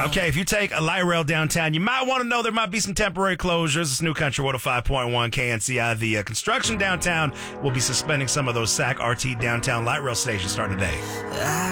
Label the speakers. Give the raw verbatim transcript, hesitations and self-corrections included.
Speaker 1: Okay, if you take a light rail downtown, you might want to know there might be some temporary closures. It's New Country one oh five point one K N C I. The uh, construction downtown will be suspending some of those S A C R T downtown light rail stations starting today.
Speaker 2: I